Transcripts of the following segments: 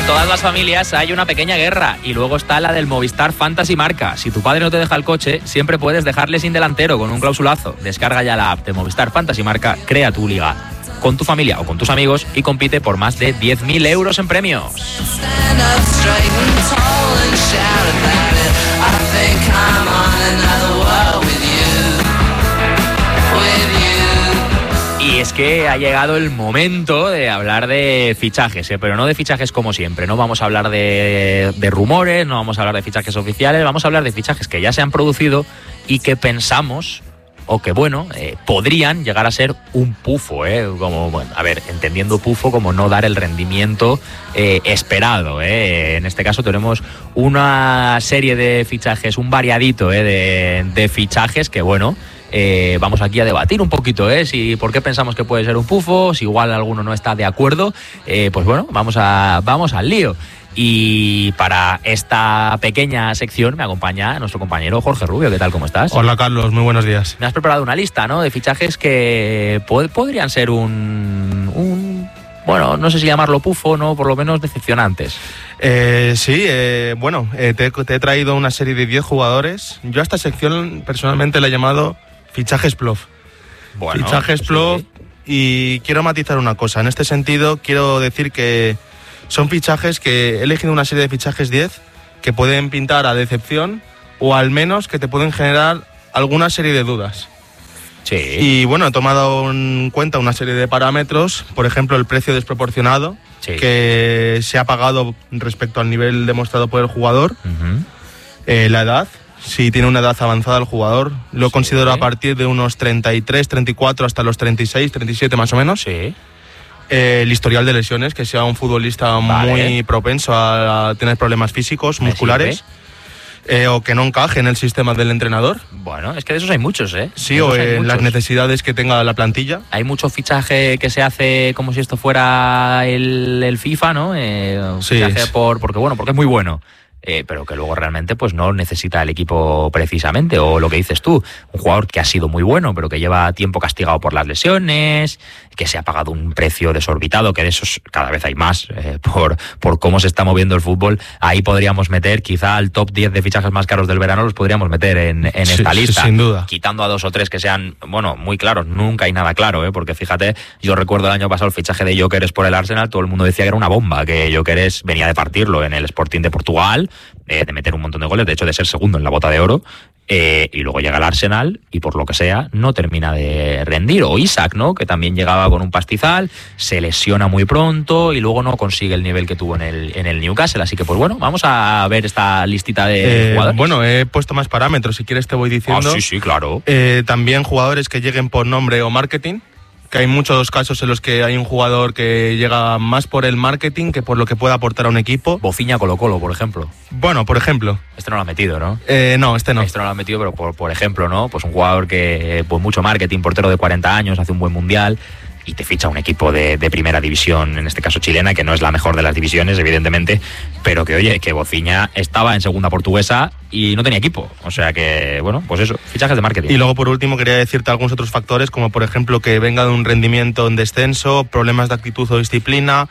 todas las familias hay una pequeña guerra y luego está la del Movistar Fantasy Marca. Si tu padre no te deja el coche, siempre puedes dejarle sin delantero con un clausulazo. Descarga ya la app de Movistar Fantasy Marca, crea tu liga con tu familia o con tus amigos y compite por más de 10.000 euros en premios. Y es que ha llegado el momento de hablar de fichajes, pero no de fichajes como siempre. No vamos a hablar de rumores, no vamos a hablar de fichajes oficiales, vamos a hablar de fichajes que ya se han producido y que pensamos, o que podrían llegar a ser un pufo, como, bueno, a ver, entendiendo pufo como no dar el rendimiento esperado, En este caso tenemos una serie de fichajes, un variadito de fichajes que, bueno, vamos aquí a debatir un poquito, si por qué pensamos que puede ser un pufo, si igual alguno no está de acuerdo, pues bueno, vamos al lío. Y para esta pequeña sección me acompaña nuestro compañero Jorge Rubio. ¿Qué tal? ¿Cómo estás? Hola, Carlos. Muy buenos días. Me has preparado una lista, ¿no?, de fichajes que podrían ser bueno, no sé si llamarlo pufo, ¿no?, por lo menos decepcionantes. Sí, bueno, te he traído una serie de 10 jugadores. Yo a esta sección personalmente la he llamado fichajes plof. Bueno, fichajes plof, sí. Y quiero matizar una cosa. En este sentido, quiero decir que son fichajes que he elegido una serie de fichajes 10 que pueden pintar a decepción o al menos que te pueden generar alguna serie de dudas. Sí. Y bueno, he tomado en cuenta una serie de parámetros, por ejemplo, el precio desproporcionado, sí, que se ha pagado respecto al nivel demostrado por el jugador, la edad, si tiene una edad avanzada el jugador, lo considero a partir de unos 33, 34 hasta los 36, 37 más o menos. Sí. El historial de lesiones, que sea un futbolista muy propenso a tener problemas físicos, musculares, o que no encaje en el sistema del entrenador. Bueno, es que de esos hay muchos, Sí, o en las necesidades que tenga la plantilla. Hay mucho fichaje que se hace como si esto fuera el FIFA, ¿no? Fichaje sí. porque es muy bueno. Pero que luego realmente pues no necesita el equipo precisamente, o lo que dices tú, un jugador que ha sido muy bueno pero que lleva tiempo castigado por las lesiones, que se ha pagado un precio desorbitado, que de esos cada vez hay más, por cómo se está moviendo el fútbol. Ahí podríamos meter quizá al top 10 de fichajes más caros del verano, los podríamos meter en esta lista, sin duda, quitando a 2 o 3 que sean, bueno, muy claros. Nunca hay nada claro, porque fíjate, yo recuerdo el año pasado el fichaje de Gyökeres por el Arsenal, todo el mundo decía que era una bomba, que Gyökeres venía de partirlo en el Sporting de Portugal, de meter un montón de goles, de hecho de ser segundo en la Bota de Oro, y luego llega el Arsenal y por lo que sea no termina de rendir. O Isak, ¿no?, que también llegaba con un pastizal, se lesiona muy pronto y luego no consigue el nivel que tuvo en el Newcastle. Así que pues bueno, vamos a ver esta listita de jugadores. Bueno, he puesto más parámetros, si quieres te voy diciendo. Sí, claro. También jugadores que lleguen por nombre o marketing, que hay muchos casos en los que hay un jugador que llega más por el marketing que por lo que pueda aportar a un equipo. Bofiña Colo-Colo, por ejemplo. Bueno, por ejemplo. Este no lo ha metido, ¿no? No, este no. Este no lo ha metido, pero por ejemplo, ¿no? Pues un jugador que, pues mucho marketing, portero de 40 años, hace un buen mundial y te ficha un equipo de primera división, en este caso chilena, que no es la mejor de las divisiones, evidentemente, pero que, oye, que Bofiña estaba en segunda portuguesa y no tenía equipo. O sea que, bueno, pues eso, fichajes de marketing. Y luego, por último, quería decirte algunos otros factores, como por ejemplo que venga de un rendimiento en descenso, problemas de actitud o disciplina,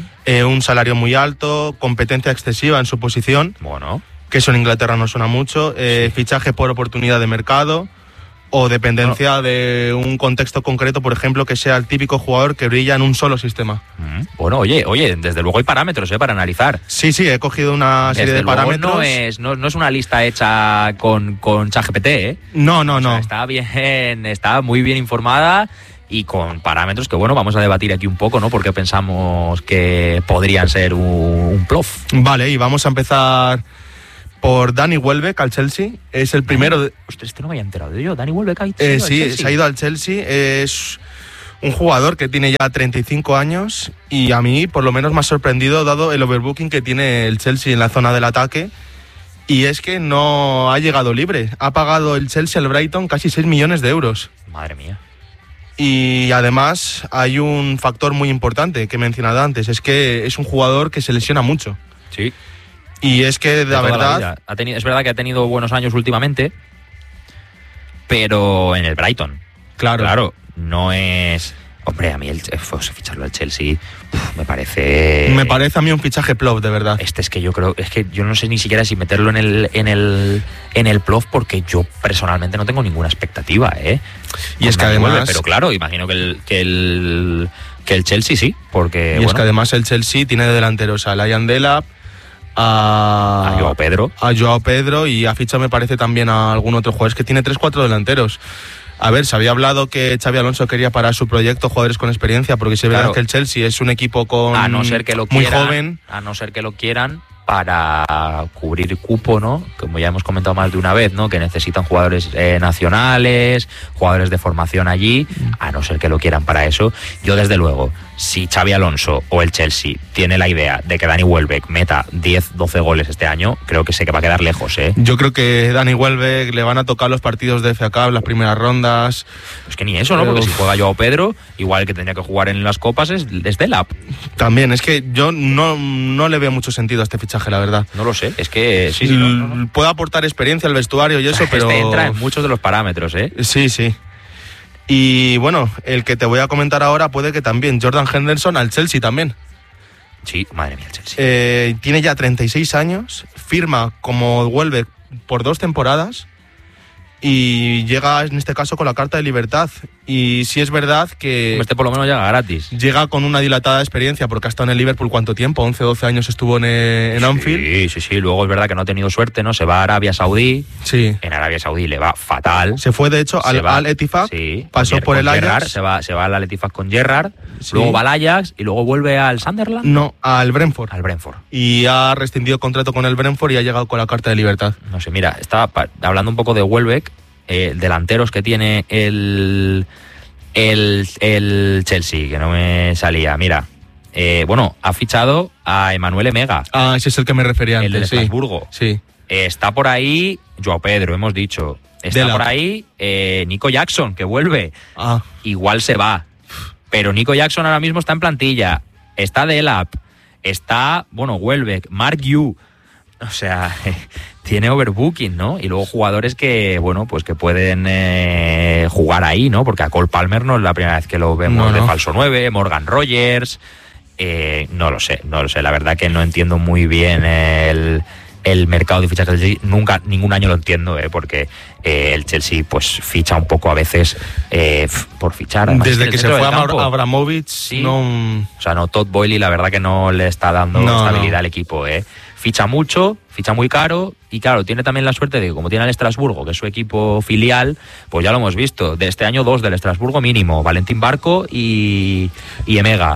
un salario muy alto, competencia excesiva en su posición, bueno, que eso en Inglaterra no suena mucho, fichaje por oportunidad de mercado, o dependencia de un contexto concreto, por ejemplo, que sea el típico jugador que brilla en un solo sistema. Bueno, oye, desde luego hay parámetros para analizar. Sí, he cogido una serie de parámetros. No es una lista hecha con ChatGPT, No. O sea, está bien, está muy bien informada y con parámetros que, bueno, vamos a debatir aquí un poco, ¿no? Porque pensamos que podrían ser un plof. Vale, y vamos a empezar por Danny Welbeck al Chelsea. Es el primero de... Ostras, este no me había enterado yo. Danny Welbeck ha ido al Chelsea. Se ha ido al Chelsea. Es un jugador que tiene ya 35 años y a mí por lo menos me ha sorprendido dado el overbooking que tiene el Chelsea en la zona del ataque. Y es que no ha llegado libre. Ha pagado el Chelsea al Brighton casi 6 millones de euros. Madre mía. Y además hay un factor muy importante que he mencionado antes. Es que es un jugador que se lesiona mucho. Sí. Y es que, la verdad... es verdad que ha tenido buenos años últimamente, pero en el Brighton. Claro. No es Hombre, a mí ficharlo al Chelsea me parece... Me parece a mí un fichaje plop, de verdad. Es que yo creo... Es que yo no sé ni siquiera si meterlo en el plop, porque yo personalmente no tengo ninguna expectativa, ¿eh? Y es que además... Pero claro, imagino que el Chelsea sí, porque... Y es que además el Chelsea tiene de delanteros a Liam Delap, a Joao Pedro, y ha fichado, me parece, también a algún otro jugador. Es que tiene 3-4 delanteros. A ver, se había hablado que Xabi Alonso quería para su proyecto jugadores con experiencia, porque se ve que el Chelsea es un equipo muy joven. A no ser que lo quieran para cubrir cupo, ¿no? Como ya hemos comentado más de una vez, ¿no? Que necesitan jugadores nacionales, jugadores de formación allí, a no ser que lo quieran para eso. Yo, desde luego, si Xabi Alonso o el Chelsea tiene la idea de que Danny Welbeck meta 10-12 goles este año, creo que sé que va a quedar lejos, ¿eh? Yo creo que Danny Welbeck le van a tocar los partidos de FA Cup, las primeras rondas. Es que ni eso, ¿no? Porque si juega Joao Pedro, igual que tendría que jugar en las copas es Delap. También, es que yo no le veo mucho sentido a este fichaje, la verdad. No lo sé, es que sí, no. Puede aportar experiencia al vestuario y eso, pero... entra en muchos de los parámetros, ¿eh? Sí. Y bueno, el que te voy a comentar ahora puede que también, Jordan Henderson al Chelsea también. Sí, madre mía, el Chelsea. Tiene ya 36 años, firma como Welbeck por 2 temporadas y llega en este caso con la carta de libertad. Y sí es verdad que... Este por lo menos llega gratis. Llega con una dilatada experiencia porque ha estado en el Liverpool, ¿cuánto tiempo? 11-12 años estuvo en Anfield. Sí. Luego es verdad que no ha tenido suerte, ¿no? Se va a Arabia Saudí. Sí. En Arabia Saudí le va fatal. Se fue, de hecho, al Ettifaq. Sí. Pasó por el Ajax. Gerrard, se va al Ettifaq con Gerrard. Sí. Luego va al Ajax y luego vuelve al Sunderland. No, al Brentford. Brentford. Y ha rescindido contrato con el Brentford y ha llegado con la carta de libertad. No sé, mira, estaba hablando un poco de Welbeck. Delanteros que tiene el Chelsea, que no me salía. Mira, ha fichado a Emmanuel Emega. Ah, ese es el que me refería antes. El del Estrasburgo. Sí. Está por ahí Joao Pedro, hemos dicho. Está por ahí Nico Jackson, que vuelve. Igual se va. Pero Nico Jackson ahora mismo está en plantilla. Está Delap. Está, Welbeck, Mark Yu. O sea, tiene overbooking, ¿no? Y luego jugadores que, que pueden jugar ahí, ¿no? Porque a Cole Palmer no es la primera vez que lo vemos de falso 9, Morgan Rogers, no lo sé. La verdad que no entiendo muy bien el mercado de fichajes del Chelsea. Ningún año lo entiendo, porque el Chelsea pues ficha un poco a veces por fichar. Además, desde que se fue a Abramovich, no... O sea, Todd Boehly la verdad que no le está dando estabilidad al equipo, Ficha mucho, ficha muy caro y claro, tiene también la suerte de que como tiene al Estrasburgo, que es su equipo filial, pues ya lo hemos visto. De este año 2 del Estrasburgo mínimo, Valentín Barco y Emega.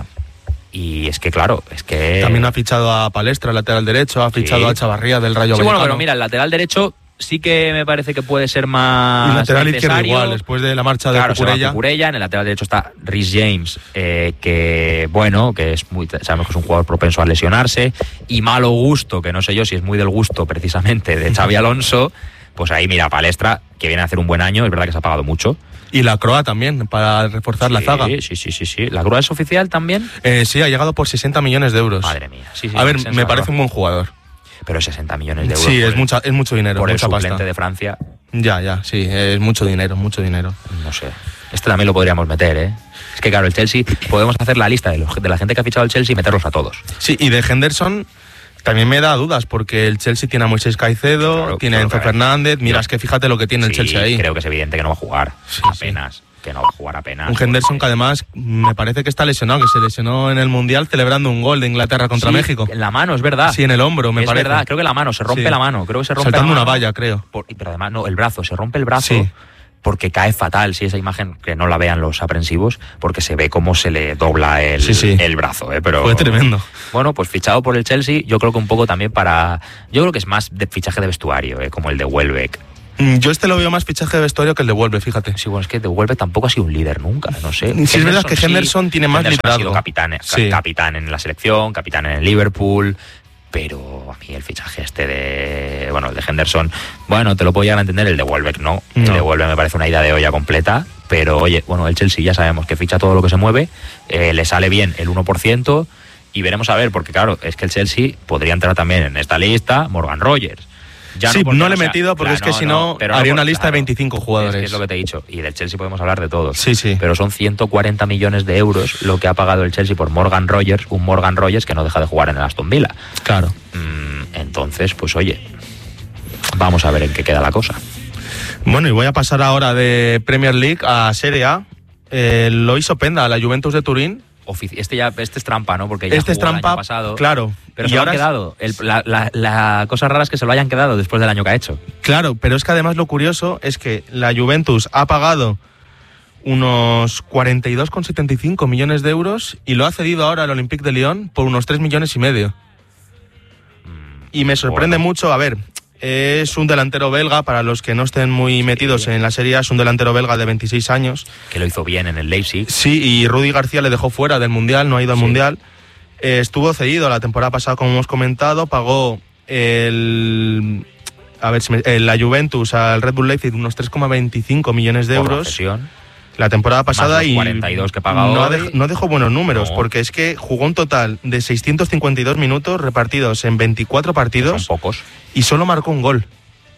Y es que claro, también ha fichado a Palestra, lateral derecho, ha fichado a Chavarría del Rayo Vallecano. Pero mira, el lateral derecho sí que me parece que puede ser más. Y lateral izquierdo igual, después de la marcha de Cucurella. En el lateral derecho está Reece James, que es sabemos que es un jugador propenso a lesionarse, y malo gusto, que no sé yo si es muy del gusto precisamente de Xabi Alonso. Pues ahí mira, Palestra, que viene a hacer un buen año, es verdad que se ha pagado mucho. Y la Croa también, para reforzar la zaga. Sí. ¿La Croa es oficial también? Sí, ha llegado por 60 millones de euros. Madre mía. A ver, me parece un buen jugador. Pero 60 millones de euros. Sí, es mucho dinero. Por mucha el suplente pasta de Francia. Ya, sí, es mucho dinero. No sé. Este también lo podríamos meter, Es que claro, el Chelsea, podemos hacer la lista de la gente que ha fichado el Chelsea y meterlos a todos. Sí, y de Henderson también me da dudas, porque el Chelsea tiene a Moisés Caicedo, tiene a Enzo Fernández. Mira, es que fíjate lo que tiene el Chelsea ahí. Creo que es evidente que no va a jugar. Apenas. Que no va a jugar apenas. Un Henderson que además me parece que está lesionado, que se lesionó en el Mundial celebrando un gol de Inglaterra contra México. En la mano, es verdad. Sí, en el hombro, me parece. Es verdad, creo que la mano, se rompe la mano. Creo que se rompe saltando la mano. Una valla, creo. Pero además, el brazo, se rompe el brazo. Porque cae fatal, esa imagen, que no la vean los aprensivos, porque se ve cómo se le dobla el brazo. Pero fue tremendo. Bueno, pues fichado por el Chelsea, yo creo que un poco también yo creo que es más de fichaje de vestuario, como el de Welbeck. Yo lo veo más fichaje de vestuario que el de Welbeck, fíjate. Sí, es que de Welbeck tampoco ha sido un líder nunca, no sé. Sí, es verdad que Henderson tiene más liderazgo. Ha sido capitán en la selección, capitán en el Liverpool, pero a mí el fichaje el de Henderson, te lo puedo llegar a entender, el de Welbeck no. El de Welbeck me parece una idea de olla completa, pero oye, el Chelsea ya sabemos que ficha todo lo que se mueve, le sale bien el 1%, y veremos a ver, porque claro, es que el Chelsea podría entrar también en esta lista Morgan Rogers. Ya sí, no le he sea, metido porque es que si no haría una lista de 25 jugadores. Es lo que te he dicho. Y del Chelsea podemos hablar de todos. Sí. Pero son 140 millones de euros lo que ha pagado el Chelsea por Morgan Rogers, un Morgan Rogers que no deja de jugar en el Aston Villa. Claro. Entonces, pues oye, vamos a ver en qué queda la cosa. Bueno, y voy a pasar ahora de Premier League a Serie A. Lo hizo Openda a la Juventus de Turín. Este es trampa, ¿no? Porque ya este jugó es trampa, el año pasado. Claro. Pero se lo han quedado. La cosa rara es que se lo hayan quedado después del año que ha hecho. Claro, pero es que además lo curioso es que la Juventus ha pagado unos 42,75 millones de euros y lo ha cedido ahora al Olympique de Lyon por unos 3,5 millones. Y me sorprende mucho, a ver, es un delantero belga, para los que no estén muy metidos en la Serie A, es un delantero belga de 26 años. Que lo hizo bien en el Leipzig. Sí, y Rudi García le dejó fuera del Mundial, no ha ido al Mundial. Estuvo cedido la temporada pasada, como hemos comentado, pagó la Juventus al Red Bull Leipzig unos 3,25 millones de euros. Cesión. La temporada pasada y 42 que pagaba no dejó buenos números, porque es que jugó un total de 652 minutos repartidos en 24 partidos. Son pocos. Y solo marcó un gol.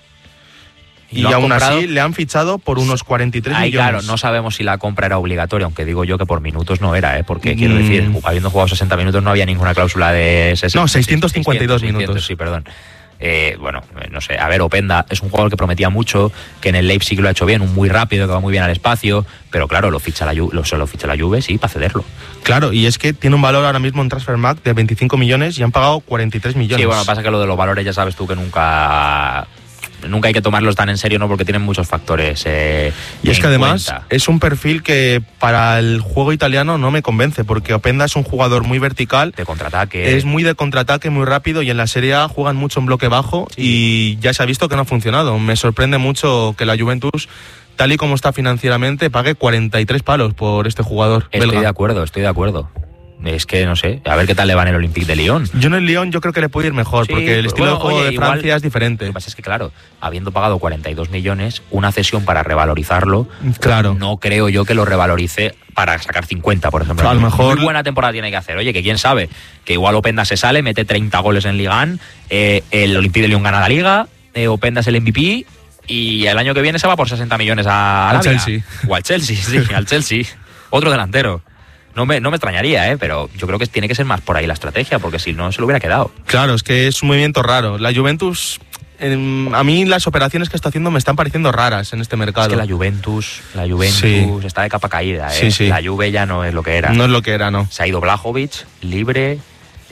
Y aún así le han fichado por unos 43 millones. Claro, no sabemos si la compra era obligatoria, aunque digo yo que por minutos no era, porque quiero decir, habiendo jugado 60 minutos no había ninguna cláusula de 60. No, 652 minutos. Sí, perdón. Bueno, no sé, a ver, Openda es un jugador que prometía mucho, que en el Leipzig lo ha hecho bien, un muy rápido, que va muy bien al espacio, pero claro, lo ficha la Juve, sí, para cederlo. Claro, y es que tiene un valor ahora mismo en Transfermarkt de 25 millones y han pagado 43 millones. Sí, bueno, pasa que lo de los valores ya sabes tú que nunca hay que tomarlos tan en serio, ¿no? Porque tienen muchos factores. Y es que además es un perfil que para el juego italiano no me convence, porque Openda es un jugador muy vertical. De contraataque. Es muy de contraataque, muy rápido, y en la Serie A juegan mucho en bloque bajo, y ya se ha visto que no ha funcionado. Me sorprende mucho que la Juventus, tal y como está financieramente, pague 43 palos por este jugador belga. Estoy de acuerdo. Es que no sé, a ver qué tal le va en el Olympique de Lyon. Yo en el Lyon yo creo que le puede ir mejor, porque el estilo de juego de Francia es diferente. Lo que pasa es que, claro, habiendo pagado 42 millones, una cesión para revalorizarlo, claro, no creo yo que lo revalorice para sacar 50, por ejemplo. A lo mejor muy buena temporada tiene que hacer. Oye, que quién sabe, que igual Openda se sale, mete 30 goles en Ligue 1, el Olympique de Lyon gana la Liga, Openda es el MVP, y el año que viene se va por 60 millones al Chelsea. O al Chelsea, sí, al Chelsea. Otro delantero. No me extrañaría, pero yo creo que tiene que ser más por ahí la estrategia, porque si no se lo hubiera quedado. Claro, es que es un movimiento raro. La Juventus, a mí las operaciones que está haciendo me están pareciendo raras en este mercado. Es que la Juventus está de capa caída. Sí. La Juve ya no es lo que era. No es lo que era, no. Se ha ido Blažević, libre,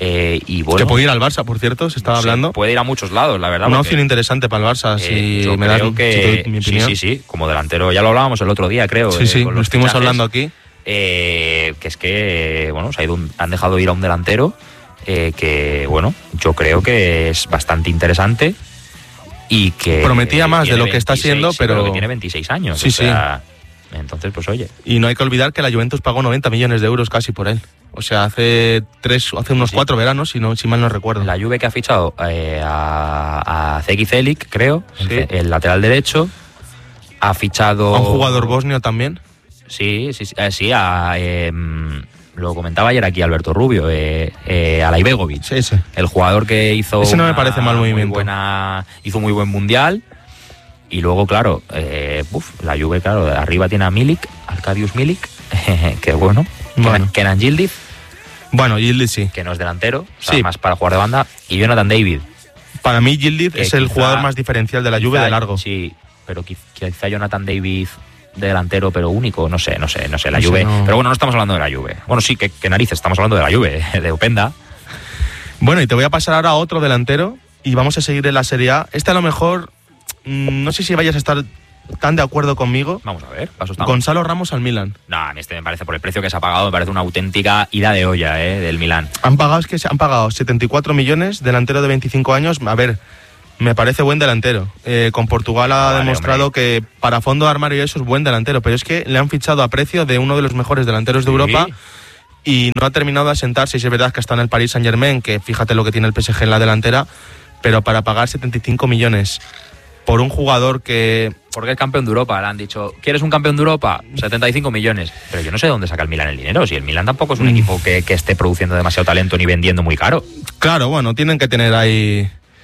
y bueno... Que puede ir al Barça, por cierto, se estaba hablando. Puede ir a muchos lados, la verdad. Una opción interesante para el Barça, si me das mi opinión. Sí, como delantero. Ya lo hablábamos el otro día, creo. Sí, lo estuvimos hablando aquí. Que es que, bueno, han dejado ir a un delantero que, bueno, yo creo que es bastante interesante y que... Prometía más de lo que está siendo, pero que tiene 26 años. Sí, entonces, pues oye. Y no hay que olvidar que la Juventus pagó 90 millones de euros casi por él. O sea, hace unos 4 veranos, si mal no recuerdo. La Juve que ha fichado a Zeki Celik, creo, el lateral derecho, ha fichado... ¿A un jugador bosnio también? Sí, lo comentaba ayer aquí Alberto Rubio, a Laibegovic. Sí. El jugador que hizo... Ese no me parece mal movimiento. Hizo muy buen mundial. Y luego, claro, la Juve, claro, arriba tiene a Milik, Arkadiusz Milik, que bueno. Kenan Yildiz. Bueno, Yildiz sí. Que no es delantero, más para jugar de banda. Y Jonathan David. Para mí Yildiz es el jugador más diferencial de la Juve de largo. Sí, pero quizá Jonathan David... de delantero, pero único, no sé, la Juve. No. Pero bueno, no estamos hablando de la Juve. Bueno, sí, que narices, estamos hablando de la Juve, de Openda. Bueno, y te voy a pasar ahora a otro delantero y vamos a seguir en la Serie A. A lo mejor, no sé si vayas a estar tan de acuerdo conmigo. Vamos a ver, Gonzalo Ramos al Milan. No, a mí me parece, por el precio que se ha pagado, me parece una auténtica ida de olla, del Milan. Han pagado 74 millones, delantero de 25 años. A ver, me parece buen delantero. Con Portugal ha demostrado que para fondo de armario eso es buen delantero, pero es que le han fichado a precio de uno de los mejores delanteros de Europa y no ha terminado de asentarse. Y es verdad que está en el Paris Saint-Germain, que fíjate lo que tiene el PSG en la delantera, pero para pagar 75 millones por un jugador que... Porque es campeón de Europa, le han dicho, ¿quieres un campeón de Europa? 75 millones. Pero yo no sé de dónde saca el Milan el dinero, si el Milan tampoco es un equipo que esté produciendo demasiado talento ni vendiendo muy caro. Claro, bueno, tienen que tener ahí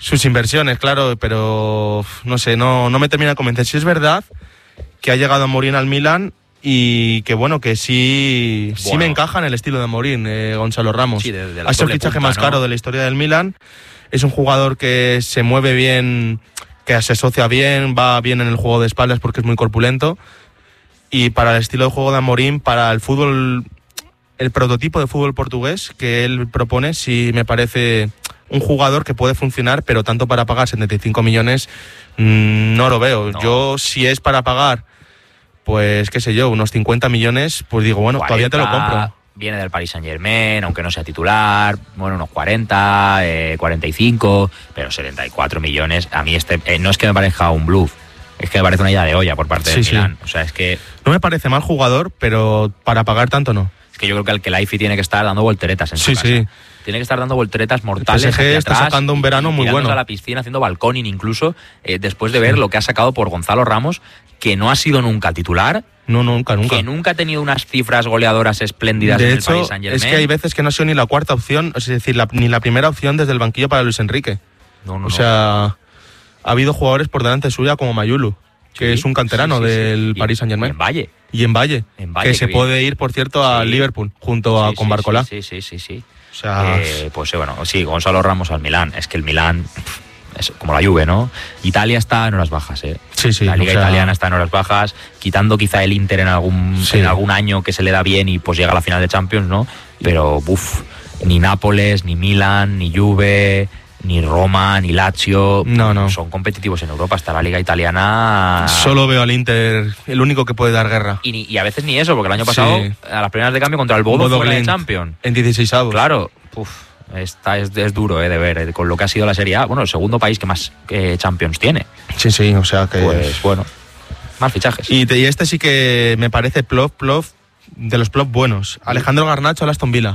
Sus inversiones, claro, pero no sé, no me termina de convencer. Si es verdad que ha llegado a Amorim al Milan y que bueno, que sí me encaja en el estilo de Amorim, Gonzalo Ramos. Sí, de ha sido el fichaje más caro de la historia del Milan. Es un jugador que se mueve bien, que se asocia bien, va bien en el juego de espaldas porque es muy corpulento. Y para el estilo de juego de Amorim, para el fútbol, el prototipo de fútbol portugués que él propone, sí me parece un jugador que puede funcionar, pero tanto para pagar 75 millones no lo veo. No. Yo, si es para pagar, pues qué sé yo, unos 50 millones, pues digo, bueno, 40, todavía te lo compro. Viene del Paris Saint-Germain, aunque no sea titular, bueno, unos 40, 45, pero 74 millones, a mí no es que me parezca un bluff, es que me parece una idea de olla por parte del Milan. O sea, es que no me parece mal jugador, pero para pagar tanto no. Es que yo creo que el Kelaifi tiene que estar dando volteretas en su casa. Sí. Tiene que estar dando volteretas mortales. El PSG está sacando un verano muy bueno. A la piscina, haciendo balconing incluso, después de ver lo que ha sacado por Gonzalo Ramos, que no ha sido nunca titular. No, nunca. Que nunca ha tenido unas cifras goleadoras espléndidas de en hecho, el Paris Saint-Germain. Es que hay veces que no ha sido ni la cuarta opción, es decir, ni la primera opción desde el banquillo para Luis Enrique. O sea, ha habido jugadores por delante suya como Mayulu, que es un canterano del Paris Saint-Germain. Y en Valle, que se puede ir, por cierto, a Liverpool, junto con Barcola. Sí. O sea, pues bueno, sí, Gonzalo Ramos al Milán. Es que el Milán es como la Juve, ¿no? Italia está en horas bajas, Sí, la Liga italiana está en horas bajas, quitando quizá el Inter en algún año que se le da bien y pues llega a la final de Champions, ¿no? Pero, ni Nápoles, ni Milán, ni Juve, ni Roma, ni Lazio, no son competitivos en Europa. Está la Liga italiana. Solo veo al Inter el único que puede dar guerra. Y a veces ni eso, porque el año pasado, a las primeras de cambio contra el Bodo fuera de Champions. En 16avos. Claro, es duro de ver, con lo que ha sido la Serie A. Bueno, el segundo país que más Champions tiene. Sí, o sea que... Pues bueno, más fichajes. Y este sí que me parece plop de los plop buenos. Alejandro Garnacho al Aston Villa.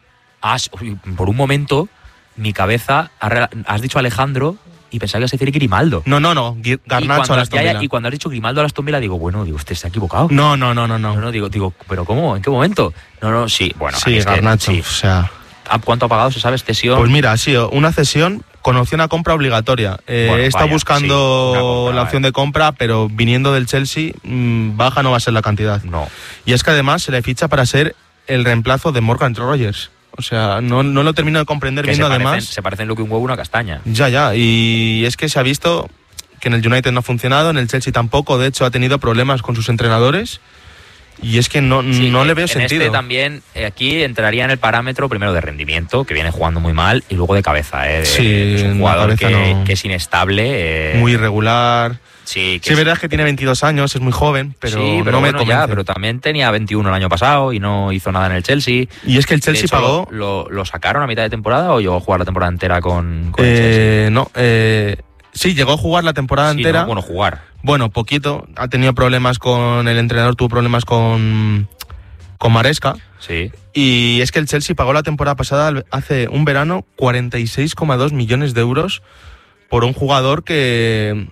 Por un momento, mi cabeza, has dicho Alejandro y pensaba que ibas a decir Grimaldo. No, Garnacho al Aston Villa. Y cuando has dicho Grimaldo al Aston Villa, digo, usted se ha equivocado. No. Digo, ¿pero cómo? ¿En qué momento? Sí, bueno. Sí, Garnacho, o sea... ¿Cuánto ha pagado? ¿Se sabe cesión? Pues mira, ha sido una cesión con opción a compra obligatoria. Está buscando la opción de compra, pero viniendo del Chelsea, baja no va a ser la cantidad. No. Y es que además se le ficha para ser el reemplazo de Morgan Rogers. O sea, no lo termino de comprender viendo además... Se parecen lo que un huevo y una castaña. Ya. Y es que se ha visto que en el United no ha funcionado, en el Chelsea tampoco. De hecho, ha tenido problemas con sus entrenadores. Y es que no le veo sentido. También, aquí entraría en el parámetro primero de rendimiento, que viene jugando muy mal, y luego de cabeza. Es un jugador que es inestable. Muy irregular. Sí, es verdad que tiene 22 años, es muy joven, pero no me convence. Pero también tenía 21 el año pasado y no hizo nada en el Chelsea. Y es que el Chelsea pagó... ¿Lo sacaron a mitad de temporada o llegó a jugar la temporada entera con el Chelsea? Sí, llegó a jugar la temporada entera. Jugar. Bueno, poquito. Ha tenido problemas con el entrenador, tuvo problemas con Maresca. Sí. Y es que el Chelsea pagó la temporada pasada, hace un verano, 46,2 millones de euros por un jugador que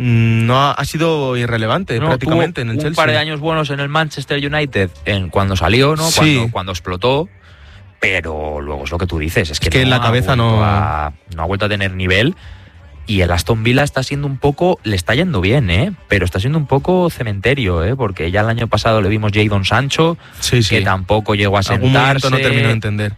no ha sido irrelevante prácticamente en el Chelsea. Un par de años buenos en el Manchester United cuando salió, ¿no? Sí. Cuando explotó. Pero luego es lo que tú dices, es que en la cabeza no ha vuelto a tener nivel. Y el Aston Villa está siendo un poco... Le está yendo bien, pero está siendo un poco cementerio, porque ya el año pasado le vimos Jadon Sancho, que tampoco llegó a sentarse. Algún momento no terminó de entender.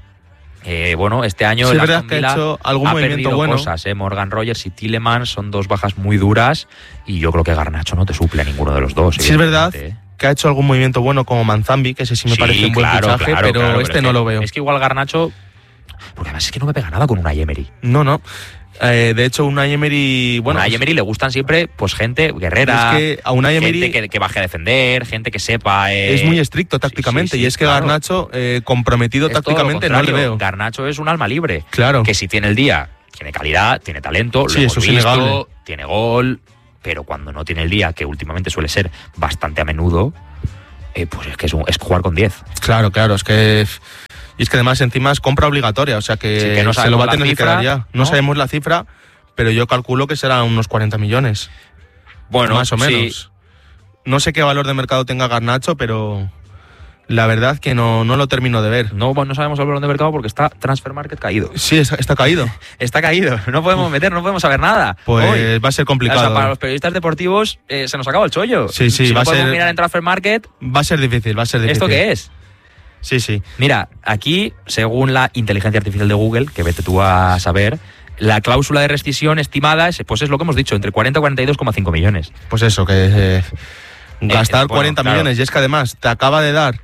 Este año el Aston Villa ha perdido cosas. Morgan Rogers y Tielemans son dos bajas muy duras y yo creo que Garnacho no te suple a ninguno de los dos. Sí, es verdad que ha hecho algún movimiento bueno como Manzambi, que ese sí me parece un buen fichaje, pero no lo veo. Es que igual Garnacho... Porque además es que no me pega nada con Unai Emery. No. De hecho, Unai Emery... Unai Emery le gustan siempre pues gente guerrera, es que a Unai Emery, gente que baje a defender, gente que sepa... es muy estricto tácticamente, y es que Garnacho, comprometido tácticamente, no le veo. Garnacho es un alma libre. Claro. Que si tiene el día, tiene calidad, tiene talento, lo hemos visto, tiene gol, pero cuando no tiene el día, que últimamente suele ser bastante a menudo, pues es que es jugar con 10. Claro, es que... Y es que además encima es compra obligatoria, o sea que no se lo va a tener que quedar ya. No sabemos la cifra, pero yo calculo que serán unos 40 millones. Bueno, más o menos. No sé qué valor de mercado tenga Garnacho, pero La verdad que no lo termino de ver. No sabemos el balón de mercado porque está Transfer Market caído. Sí, está caído. Está caído. No podemos meter, no podemos saber nada. Pues hoy va a ser complicado. O sea, para los periodistas deportivos se nos acaba el chollo. Sí, si va no a ser. Mirar en Transfer Market. Va a ser difícil. ¿Esto qué es? Sí. Mira, aquí, según la inteligencia artificial de Google, que vete tú a saber, la cláusula de rescisión estimada pues es lo que hemos dicho, entre 40 y 42,5 millones. Pues eso, que gastar 40 claro. millones. Y es que además te acaba de dar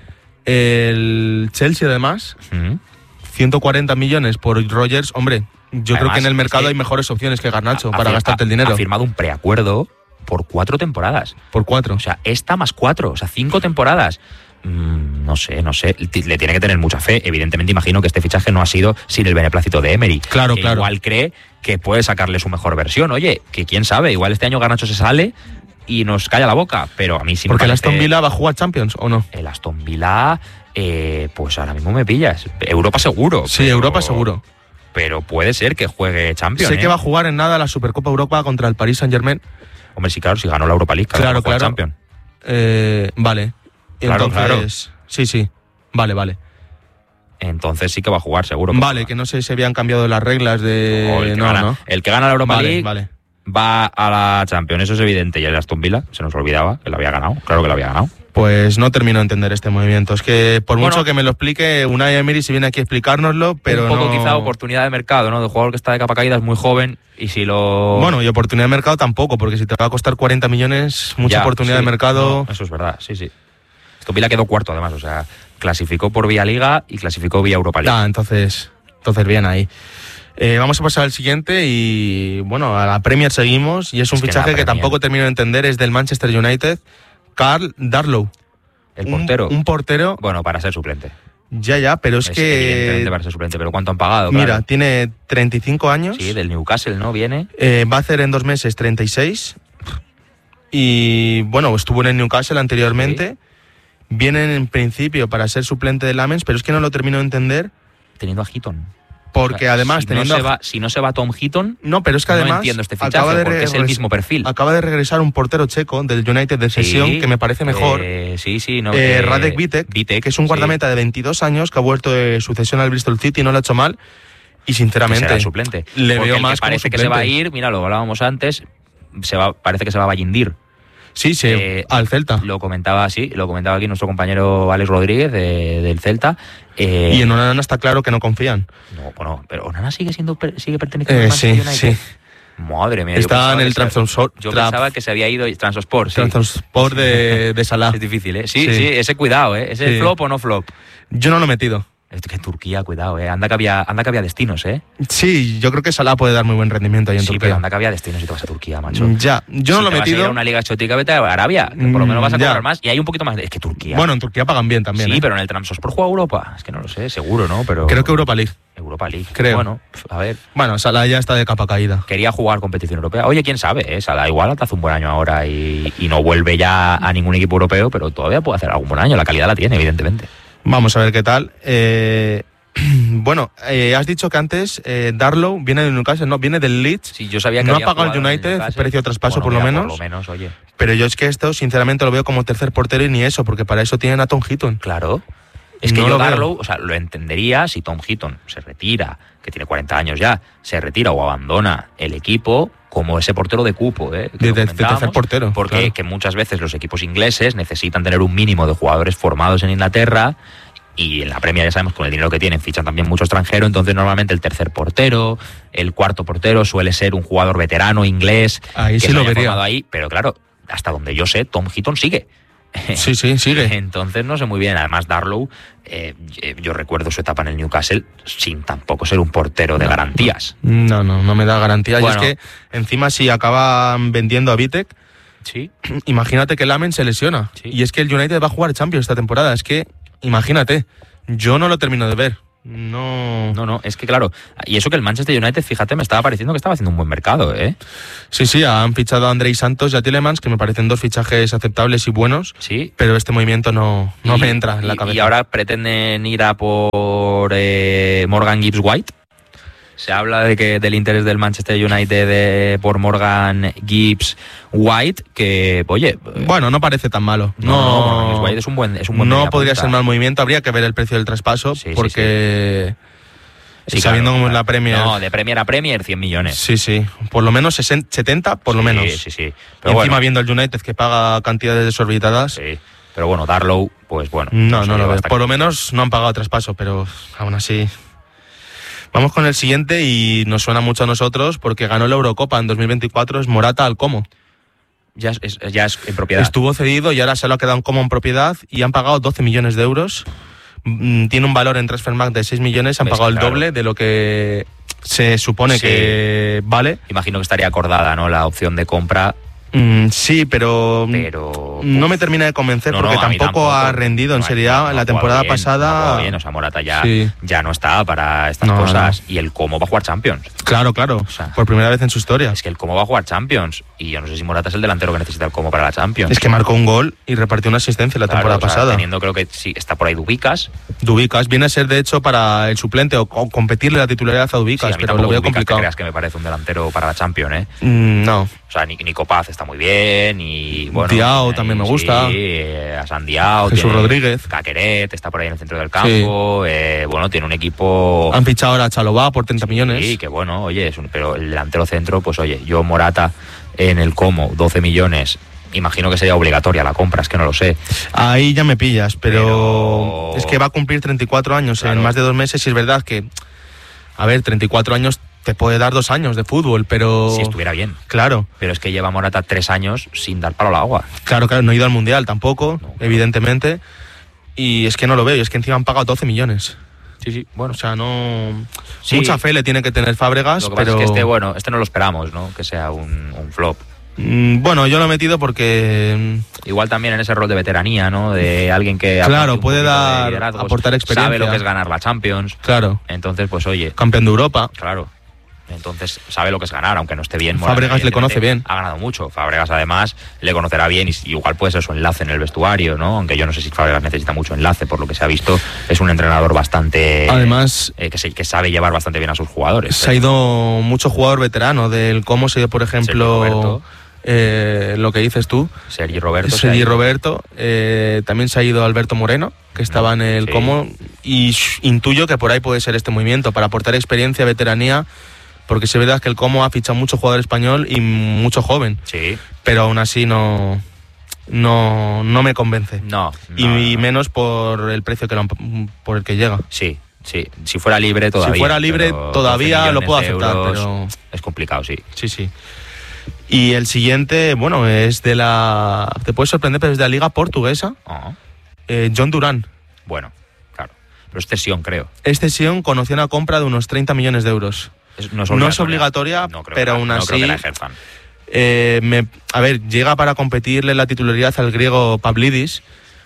el Chelsea, además, 140 millones por Rodgers. Hombre, yo creo que en el mercado hay mejores opciones que Garnacho para gastarte el dinero. Ha firmado un preacuerdo por 4 temporadas. Por 4. O sea, esta más 4, o sea, 5 temporadas. No sé, le tiene que tener mucha fe. Evidentemente imagino que este fichaje no ha sido sin el beneplácito de Emery. Claro. Igual cree que puede sacarle su mejor versión. Oye, que quién sabe, igual este año Garnacho se sale y nos calla la boca, pero a mí sí me Porque parece... el Aston Villa va a jugar Champions, ¿o no? El Aston Villa, pues ahora mismo me pillas. Europa seguro. Sí, Europa seguro. Pero puede ser que juegue Champions. Sé que va a jugar en nada la Supercopa Europa contra el Paris Saint-Germain. Hombre, sí, claro, si ganó la Europa League, claro. Champions. Vale. Claro, entonces, sí. Vale. Entonces sí que va a jugar, seguro. Vale, que no sé si habían cambiado las reglas de... El que gana la Europa League vale. va a la Champions, eso es evidente. Y el Aston Villa, se nos olvidaba que lo había ganado. Claro que lo había ganado. Pues no termino de entender este movimiento. Es que por mucho que me lo explique, Unai Emery si viene aquí a explicárnoslo, pero un poco quizá oportunidad de mercado, ¿no? De jugador que está de capa caída, es muy joven y si lo... Bueno, y oportunidad de mercado tampoco, porque si te va a costar 40 millones, mucha oportunidad de mercado... No, eso es verdad, sí. Aston Villa quedó cuarto además, o sea, clasificó por vía Liga y clasificó vía Europa League. Entonces bien ahí. Vamos a pasar al siguiente y bueno, a la Premier seguimos y es un fichaje que tampoco termino de entender, es del Manchester United, Karl Darlow. El portero. Un portero. Bueno, para ser suplente. Ya, pero es que... Evidentemente para ser suplente, pero ¿cuánto han pagado? Mira, claro. Tiene 35 años. Sí, del Newcastle, ¿no? Viene. Va a hacer en 2 meses 36. Y bueno, estuvo en el Newcastle anteriormente. Sí. Viene en principio para ser suplente de Lamens, pero es que no lo termino de entender. Teniendo a Heaton. Porque además si no se va Tom Heaton, no, pero es que además no entiendo este fichaje porque es el mismo perfil. Acaba de regresar un portero checo del United de cesión que me parece mejor. Radek Vitek, que es un guardameta de 22 años que ha vuelto de sucesión al Bristol City, no lo ha hecho mal. Y sinceramente, será el suplente. Le porque veo más que parece que se va a ir, mira, lo hablábamos antes, parece que se va a Vallindir. Sí, al Celta. Lo comentaba aquí nuestro compañero Alex Rodríguez del Celta. Y en Onana está claro que no confían. No, bueno, pero Onana sigue perteneciendo al Manchester United. Sí. Madre mía. Está en el Trabzonspor. Yo pensaba que se había ido Trabzonspor. Sí. Trabzonspor de Salah. Es difícil, ¿eh? Sí, ese cuidado, ¿eh? ¿Ese flop o no flop? Yo no lo he metido. Es que Turquía, cuidado, anda que había destinos, Sí, yo creo que Salah puede dar muy buen rendimiento ahí en Turquía. Sí, pero anda que había destinos si te vas a Turquía, macho. Ya, yo no lo he metido. Si te vas a ir a una liga exótica, vete a Arabia, que por lo menos vas a cobrar más y hay un poquito más. Es que Turquía... Bueno, en Turquía pagan bien también, Sí, pero en el Trabzonspor juega Europa. Es que no lo sé, seguro, ¿no? Pero creo que Europa League. Creo. Bueno, a ver. Bueno, Salah ya está de capa caída. Quería jugar competición europea. Oye, quién sabe, Salah igual hace un buen año ahora y no vuelve ya a ningún equipo europeo, pero todavía puede hacer algún buen año. La calidad la tiene, evidentemente. Vamos a ver qué tal. Bueno, has dicho que antes Darlow viene del Newcastle, no, viene del Leeds. Sí, yo sabía que no ha pagado el United, precio de traspaso por lo menos. Por lo menos, oye. Pero yo es que esto, sinceramente, lo veo como tercer portero y ni eso, porque para eso tienen a Tom Heaton. Claro. Es que yo Darlow, o sea, lo entendería si Tom Heaton se retira, que tiene 40 años ya, se retira o abandona el equipo como ese portero de cupo, de tercer portero. Porque claro. Que muchas veces los equipos ingleses necesitan tener un mínimo de jugadores formados en Inglaterra. Y en la Premier ya sabemos con el dinero que tienen fichan también mucho extranjero, entonces normalmente el tercer portero, el cuarto portero suele ser un jugador veterano inglés ahí que sí se lo haya vería. formado ahí, pero claro, hasta donde yo sé, Tom Heaton sigue. Sí, sigue. Entonces no sé muy bien, además Darlow, yo recuerdo su etapa en el Newcastle sin tampoco ser un portero de garantías. No me da garantías. Bueno. Y es que encima si acaban vendiendo a Vitek, sí. Imagínate que Lamen se lesiona. Sí. Y es que el United va a jugar Champions esta temporada, es que imagínate, yo no lo termino de ver. No, es que claro, y eso que el Manchester United, fíjate, me estaba pareciendo que estaba haciendo un buen mercado, Sí, han fichado a Andrei Santos y a Tielemans, que me parecen 2 fichajes aceptables y buenos, sí. Pero este movimiento no me entra en la cabeza. Y ahora pretenden ir a por Morgan Gibbs White. Se habla del interés del Manchester United por Morgan Gibbs White, que, oye... Bueno, no parece tan malo. No, White es un buen no podría ser mal movimiento, habría que ver el precio del traspaso, porque... Sí, sabiendo cómo es la Premier... No, de Premier a Premier, 100 millones. Sí, por lo menos 70, por lo menos. Sí. Pero y encima viendo el United que paga cantidades desorbitadas... Sí, pero bueno, Darlow, pues bueno... No lo veo. Por lo menos no han pagado traspaso, pero aún así... Vamos con el siguiente y nos suena mucho a nosotros porque ganó la Eurocopa en 2024, es Morata al Como. Ya es en propiedad. Estuvo cedido y ahora se lo ha quedado en Como en propiedad y han pagado 12 millones de euros. Tiene un valor en Transfermarkt de 6 millones, han pagado el doble de lo que se supone que vale. Imagino que estaría acordada, ¿no?, la opción de compra. Sí, pero no me termina de convencer porque tampoco ha rendido en Serie A en la temporada pasada. Bien, o sea, Morata ya no está para estas cosas. Y el Como va a jugar Champions. Claro, o sea, por primera vez en su historia. Es que el Como va a jugar Champions y yo no sé si Morata es el delantero que necesita el Como para la Champions. Es que marcó un gol y repartió una asistencia la temporada pasada. Teniendo, creo que sí, está por ahí Dubicas. Dubicas viene a ser de hecho para el suplente o competirle la titularidad a Dubicas, pero lo veo complicado. No creas que me parece un delantero para la Champions, ¿eh? No. O sea, Nico Paz está muy bien y bueno... Diao también me gusta. Sí, a San Diao. Jesús Rodríguez. Caqueret está por ahí en el centro del campo. Sí. Bueno, tiene un equipo... Han fichado ahora a Chalobah por 30 millones. Sí, que bueno, oye, pero el delantero centro, pues oye, yo Morata en el Como, 12 millones... Imagino que sería obligatoria la compra, es que no lo sé. Ahí ya me pillas, pero... es que va a cumplir 34 años en más de 2 meses y es verdad que... A ver, 34 años... Te puede dar 2 años de fútbol, pero... Si estuviera bien. Claro. Pero es que lleva Morata 3 años sin dar palo al agua. Claro, no ha ido al Mundial tampoco, evidentemente. Y es que no lo veo, y es que encima han pagado 12 millones. Sí, bueno. O sea, no... Sí. Mucha fe le tiene que tener Fábregas, lo que pero... pasa es que este no lo esperamos, ¿no? Que sea un flop. Bueno, yo lo he metido porque... Igual también en ese rol de veteranía, ¿no? De alguien que... Claro, puede aportar experiencia. Sabe lo que es ganar la Champions. Claro. Entonces, pues oye... Campeón de Europa. Claro. Entonces sabe lo que es ganar, aunque no esté bien. Fábregas le conoce bien. Ha ganado mucho. Fábregas además le conocerá bien y igual puede ser su enlace en el vestuario, ¿no? Aunque yo no sé si Fábregas necesita mucho enlace, por lo que se ha visto. Es un entrenador bastante... Además... que sabe llevar bastante bien a sus jugadores. Se ha ido mucho jugador veterano del Como se ha ido, por ejemplo... lo que dices tú. Sergi Roberto. También se ha ido Alberto Moreno, que estaba en el Como. Y intuyo que por ahí puede ser este movimiento, para aportar experiencia, veteranía... Porque es verdad que el Como ha fichado mucho jugador español y mucho joven. Sí. Pero aún así no me convence. No. Y menos por el precio por el que llega. Sí. Si fuera libre todavía. Si fuera libre todavía lo puedo aceptar, pero... Es complicado, sí. Sí. Y el siguiente, bueno, es de la... Te puedes sorprender, pero es de la Liga Portuguesa. John Durán. Bueno, claro. Pero es cesión, creo. Es cesión con opción a compra de unos 30 millones de euros. No es obligatoria, pero aún así... No creo que la ejerzan. A ver, llega para competirle la titularidad al griego Pavlidis,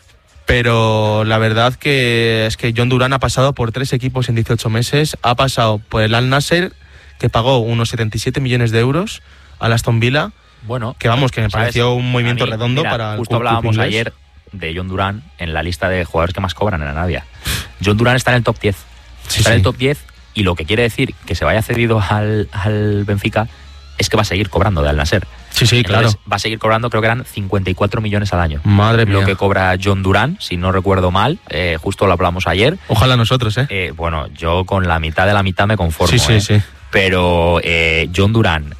pero la verdad que es que John Durán ha pasado por 3 equipos en 18 meses. Ha pasado por el Al Nassr, que pagó unos 77 millones de euros, al Aston Villa, bueno, que me pareció un movimiento redondo para el justo hablábamos ayer de John Durán en la lista de jugadores que más cobran en Arabia. John Durán está en el top 10. En el top 10. Y lo que quiere decir que se vaya cedido al Benfica es que va a seguir cobrando de Al Nassr. Sí, Entonces, claro. Va a seguir cobrando, creo que eran 54 millones al año. Madre mía. Lo que cobra John Durán, si no recuerdo mal, justo lo hablamos ayer. Ojalá nosotros, bueno, yo con la mitad de la mitad me conformo. Sí. Pero John Durán,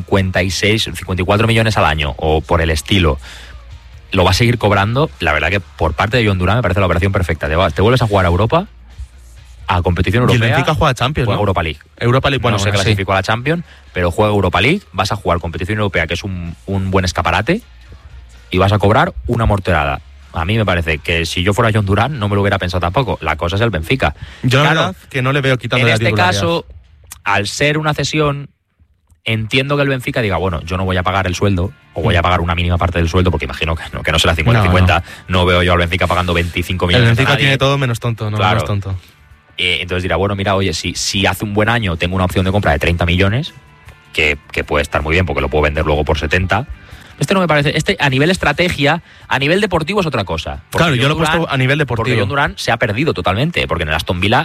54 millones al año o por el estilo, lo va a seguir cobrando. La verdad que por parte de John Durán me parece la operación perfecta. Te vuelves a jugar a Europa, a competición europea. Y el Benfica juega Champions, juega ¿no? Europa League. Bueno, no se clasificó a la Champions, pero juega Europa League, vas a jugar competición europea, que es un buen escaparate, y vas a cobrar una morterada. A mí me parece que si yo fuera John Durán no me lo hubiera pensado tampoco. La cosa es el Benfica. Yo la verdad que no le veo quitando la titularidad. En este caso, al ser una cesión, entiendo que el Benfica diga, bueno, yo no voy a pagar el sueldo, o voy a pagar una mínima parte del sueldo, porque imagino que no será 50-50. No veo yo al Benfica pagando 25 millones. El Benfica tiene todo menos tonto, ¿no? Claro. Menos tonto. Entonces dirá, bueno, mira, oye, si hace un buen año tengo una opción de compra de 30 millones, que puede estar muy bien porque lo puedo vender luego por 70. No me parece. A nivel estrategia, a nivel deportivo es otra cosa. Claro, yo lo he puesto a nivel deportivo. Porque John Durán se ha perdido totalmente, porque en el Aston Villa